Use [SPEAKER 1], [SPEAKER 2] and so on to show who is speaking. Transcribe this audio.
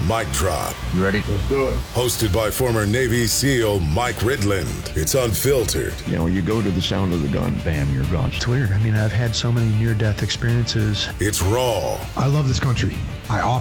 [SPEAKER 1] Mic Drop.
[SPEAKER 2] You ready?
[SPEAKER 3] Let's do it.
[SPEAKER 1] Hosted by former Navy SEAL Mike Ridland. It's unfiltered.
[SPEAKER 2] You know, you go to the sound of the gun, bam, you're gone.
[SPEAKER 4] It's weird. I mean, I've had so many near-death experiences.
[SPEAKER 1] It's raw.
[SPEAKER 5] I love this country. I often